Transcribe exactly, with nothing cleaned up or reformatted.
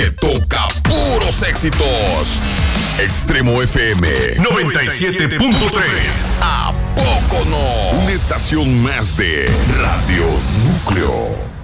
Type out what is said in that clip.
Te toca puros éxitos. Extremo F M noventa y siete punto tres. ¿A poco no? Una estación más de Radio Núcleo.